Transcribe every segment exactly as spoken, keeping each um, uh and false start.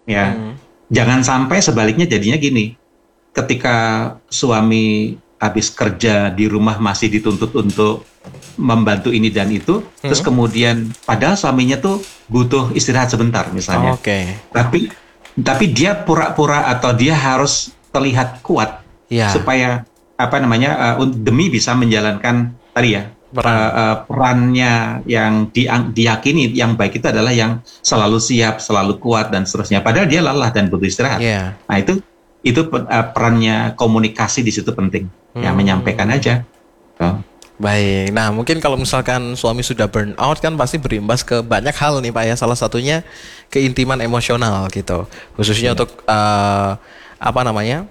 ya. Hmm. Jangan sampai sebaliknya jadinya gini, ketika suami habis kerja di rumah masih dituntut untuk membantu ini dan itu, terus Hmm. kemudian padahal suaminya tuh butuh istirahat sebentar misalnya, Oke. tapi tapi dia pura-pura atau dia harus terlihat kuat Ya, supaya apa namanya uh, demi bisa menjalankan tadi ya uh, peran. uh, perannya yang diang- diyakini yang baik itu adalah yang selalu siap, selalu kuat dan seterusnya. Padahal dia lelah dan butuh istirahat. Ya. Nah itu itu uh, perannya komunikasi di situ penting. Ya menyampaikan Hmm. aja. So, Baik, nah mungkin kalau misalkan suami sudah burn out kan pasti berimbas ke banyak hal nih Pak ya. Salah satunya keintiman emosional gitu, khususnya iya. untuk eh, apa namanya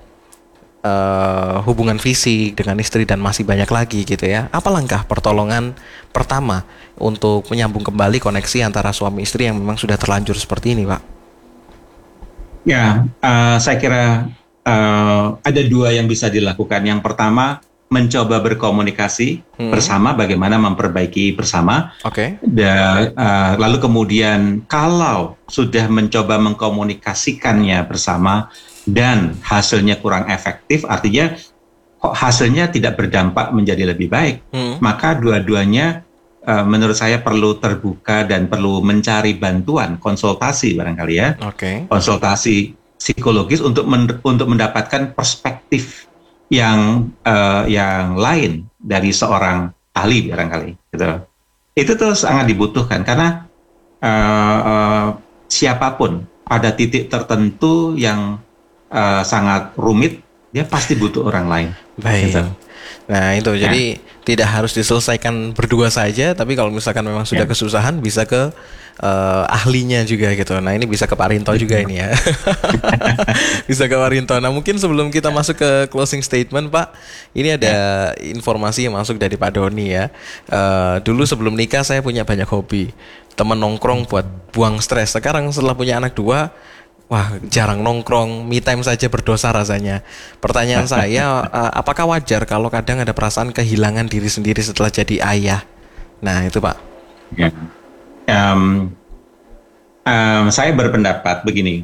eh, hubungan fisik dengan istri dan masih banyak lagi gitu ya. Apa langkah pertolongan pertama untuk menyambung kembali koneksi antara suami istri yang memang sudah terlanjur seperti ini Pak? Ya, uh, saya kira uh, ada dua yang bisa dilakukan. Yang pertama, mencoba berkomunikasi Hmm, bersama, bagaimana memperbaiki bersama. oke. Dan uh, lalu kemudian, kalau sudah mencoba mengkomunikasikannya bersama dan hasilnya kurang efektif, artinya kok hasilnya tidak berdampak menjadi lebih baik, Hmm, maka dua-duanya uh, menurut saya perlu terbuka dan perlu mencari bantuan konsultasi barangkali ya, oke. konsultasi psikologis untuk men- untuk mendapatkan perspektif yang uh, yang lain dari seorang ahli barangkali gitu. Itu tuh sangat dibutuhkan karena uh, uh, siapapun pada titik tertentu yang uh, sangat rumit, dia pasti butuh orang lain gitu. Baik. Nah, itu Ya, jadi tidak harus diselesaikan berdua saja, tapi kalau misalkan memang sudah ya. kesusahan bisa ke eh, ahlinya juga gitu. Nah, ini bisa ke Pak Rinto juga Betul. ini ya. Bisa ke Pak Rinto. Nah, mungkin sebelum kita Ya, masuk ke closing statement, Pak, ini ada ya. informasi yang masuk dari Pak Doni ya. Eh, dulu sebelum nikah saya punya banyak hobi. Temen nongkrong buat buang stres. Sekarang setelah punya anak dua, wah, jarang nongkrong, me time saja berdosa rasanya. Pertanyaan saya, eh, apakah wajar kalau kadang ada perasaan kehilangan diri sendiri setelah jadi ayah? Nah, itu Pak. Ya. Em, em, saya berpendapat begini.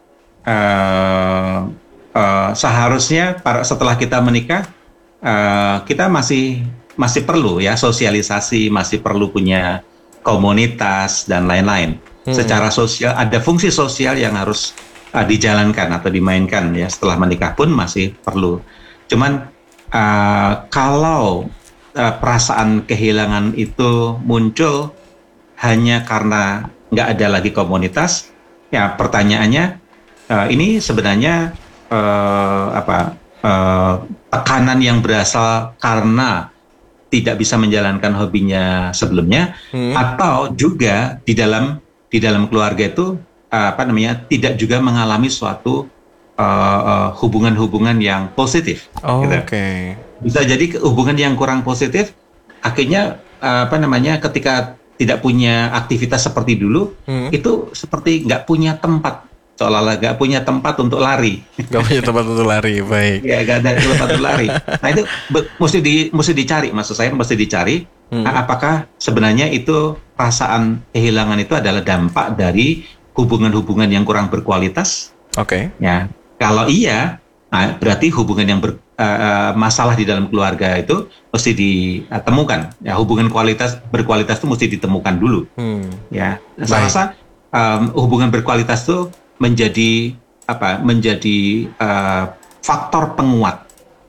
Eh, eh, seharusnya para, setelah kita menikah, eh, kita masih masih perlu ya sosialisasi, masih perlu punya komunitas dan lain-lain. Hmm, Secara sosial ada fungsi sosial yang harus uh, dijalankan atau dimainkan ya setelah menikah pun masih perlu. Cuman uh, kalau uh, perasaan kehilangan itu muncul hanya karena nggak ada lagi komunitas, ya pertanyaannya uh, ini sebenarnya uh, apa uh, tekanan yang berasal karena tidak bisa menjalankan hobinya sebelumnya, hmm, atau juga di dalam di dalam keluarga itu uh, apa namanya tidak juga mengalami suatu uh, uh, hubungan-hubungan yang positif, gitu. oke. Bisa jadi hubungan yang kurang positif, akhirnya uh, apa namanya ketika tidak punya aktivitas seperti dulu, Hmm, itu seperti nggak punya tempat, seolah-olah nggak punya tempat untuk lari. gak punya tempat untuk lari, baik. Ya, gak ada tempat untuk lari. Nah itu be- mesti di mesti dicari, maksud saya mesti dicari Hmm, a- apakah sebenarnya itu perasaan kehilangan itu adalah dampak dari hubungan-hubungan yang kurang berkualitas, oke. ya. Kalau iya, nah, berarti hubungan yang ber, uh, uh, masalah di dalam keluarga itu mesti ditemukan. Ya, hubungan kualitas berkualitas itu mesti ditemukan dulu, Hmm, ya. Saya baik. rasa um, hubungan berkualitas itu menjadi apa? Menjadi uh, faktor penguat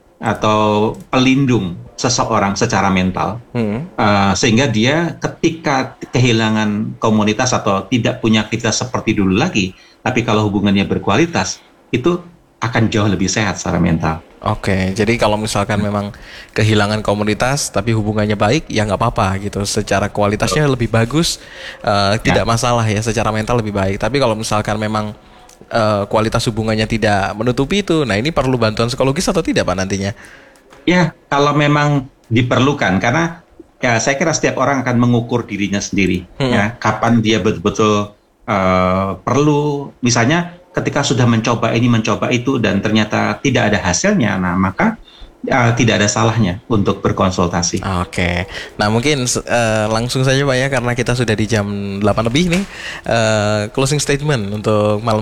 atau pelindung seseorang secara mental. Hmm, Uh, sehingga dia ketika kehilangan komunitas atau tidak punya aktivitas seperti dulu lagi, tapi kalau hubungannya berkualitas, itu akan jauh lebih sehat secara mental. oke. Jadi kalau misalkan memang kehilangan komunitas tapi hubungannya baik, ya nggak apa-apa gitu. Secara kualitasnya lebih bagus, eh, tidak Ya, masalah ya. Secara mental lebih baik. Tapi kalau misalkan memang eh, kualitas hubungannya tidak menutupi itu, nah ini perlu bantuan psikologis atau tidak Pak nantinya? ya kalau memang diperlukan, karena ya saya kira setiap orang akan mengukur dirinya sendiri, Hmm, ya kapan dia betul-betul uh, perlu, misalnya ketika sudah mencoba ini mencoba itu dan ternyata tidak ada hasilnya, nah maka uh, tidak ada salahnya untuk berkonsultasi. oke. Nah mungkin eh, langsung saja Pak ya karena kita sudah di jam delapan lebih nih. Eh, closing statement untuk malam